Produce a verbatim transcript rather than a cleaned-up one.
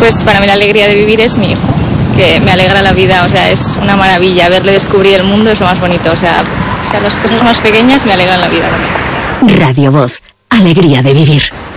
Pues para mí la alegría de vivir es mi hijo, que me alegra la vida, o sea, es una maravilla. Verle descubrir el mundo es lo más bonito, o sea, o sea las cosas más pequeñas me alegran la vida también. Radio Voz, alegría de vivir.